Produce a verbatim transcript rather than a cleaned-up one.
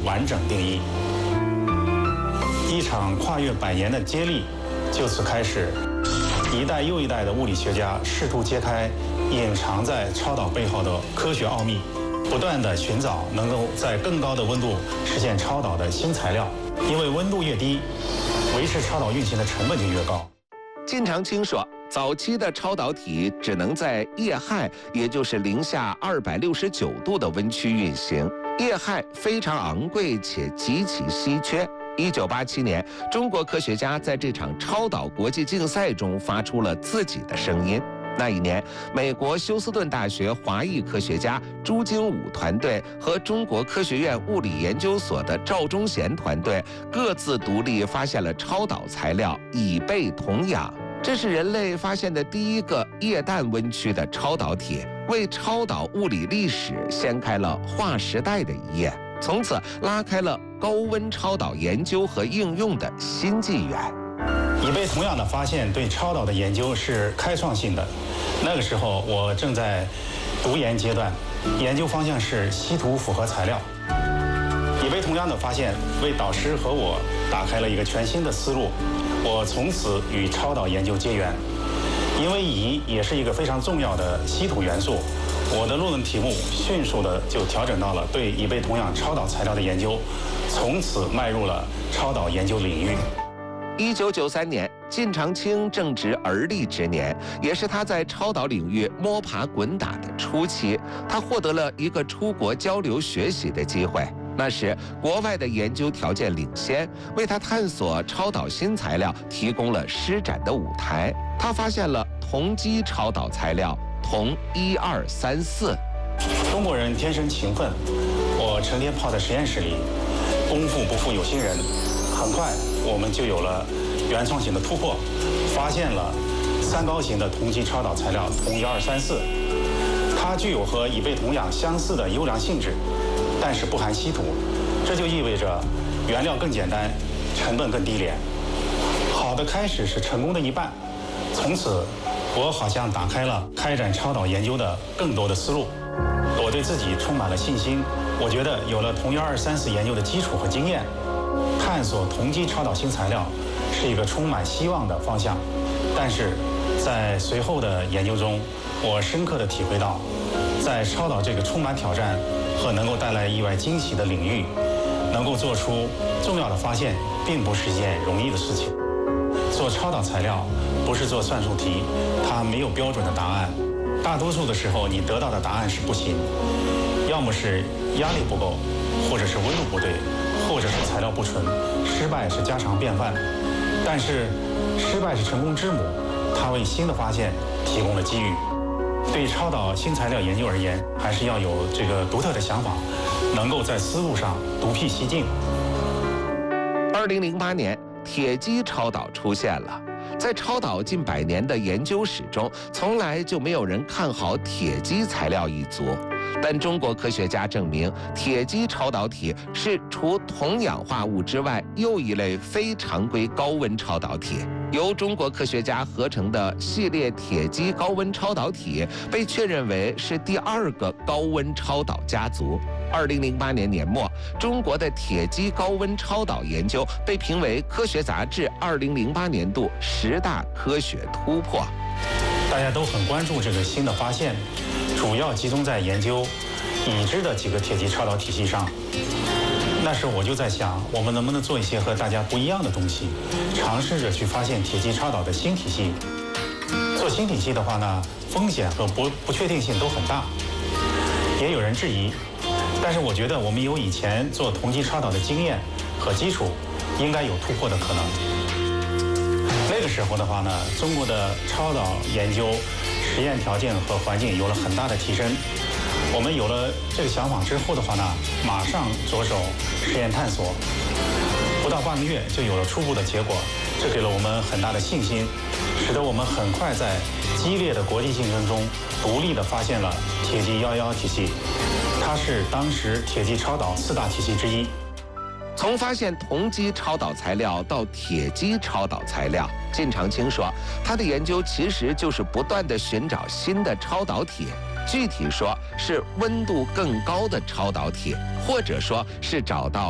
完整定义。一场跨越百年的接力就此开始，一代又一代的物理学家试图揭开隐藏在超导背后的科学奥秘，不断地寻找能够在更高的温度实现超导的新材料，因为温度越低，维持超导运行的成本就越高。 靳长青说，早期的超导体只能在液氦，也就是零下二百六十九度的温区运行，液氦非常昂贵且极其稀缺。一九八七年，中国科学家在这场超导国际竞赛中发出了自己的声音。那一年，美国休斯顿大学华裔科学家朱经武团队和中国科学院物理研究所的赵忠贤团队各自独立发现了超导材料乙钡铜氧，这是人类发现的第一个液氮温区的超导体，为超导物理历史掀开了划时代的一页，从此拉开了高温超导研究和应用的新纪元。 乙钡铜氧的发现对超导的研究是开创性的。那个时候我正在读研阶段，研究方向是稀土复合材料。乙钡铜氧的发现为导师和我打开了一个全新的思路，我从此与超导研究结缘。因为乙也是一个非常重要的稀土元素，我的论文题目迅速的就调整到了对乙钡铜氧超导材料的研究，从此迈入了超导研究领域。 一九九三年，靳长青正值而立之年，也是他在超导领域摸爬滚打的初期。他获得了一个出国交流学习的机会，那时国外的研究条件领先，为他探索超导新材料提供了施展的舞台。他发现了同基超导材料铜一二三四。 中国人天生勤奋，我成天泡在实验室里，功夫不负有心人。很快我们就有了原创性的突破，发现了三高型的同基超导材料铜一二三四，它具有和乙钡铜氧相似的优良性质，但是不含稀土，这就意味着原料更简单，成本更低廉。好的开始是成功的一半，从此我好像打开了开展超导研究的更多的思路，我对自己充满了信心。我觉得有了铜一二三四研究的基础和经验，探索同基超导新材料是一个充满希望的方向。但是在随后的研究中，我深刻地体会到，在超导这个充满挑战和能够带来意外惊喜的领域，能够做出重要的发现并不是一件容易的事情。做超导材料不是做算术题，它没有标准的答案，大多数的时候你得到的答案是不行，要么是压力不够，或者是温度不对，或者是材料不纯，失败是家常便饭。但是失败是成功之母，它为新的发现提供了机遇。对超导新材料研究而言，还是要有这个独特的想法，能够在思路上独辟蹊径。 二零零八年，铁基超导出现了。在超导近百年的研究史中，从来就没有人看好铁基材料一族。但中国科学家证明，铁基超导体是除铜氧化物之外又一类非常规高温超导体。由中国科学家合成的系列铁基高温超导体被确认为是第二个高温超导家族。二零零八年年末，中国的铁基高温超导研究被评为《科学》杂志二零零八年度十大科学突破。 大家都很关注这个新的发现，主要集中在研究已知的几个铁基超导体系上。那时我就在想，我们能不能做一些和大家不一样的东西，尝试着去发现铁基超导的新体系。做新体系的话呢，风险和不不确定性都很大，也有人质疑。但是我觉得我们有以前做同基超导的经验和基础，应该有突破的可能。那个时候的话呢，中国的超导研究实验条件和环境有了很大的提升。我们有了这个想法之后的话呢，马上着手实验探索，不到半个月就有了初步的结果，这给了我们很大的信心，使得我们很快在激烈的国际竞争中独立地发现了铁基一一一体系，它是当时铁基超导四大体系之一。 从发现铜基超导材料到铁基超导材料，靳长青说，他的研究其实就是不断地寻找新的超导体，具体说是温度更高的超导体，或者说是找到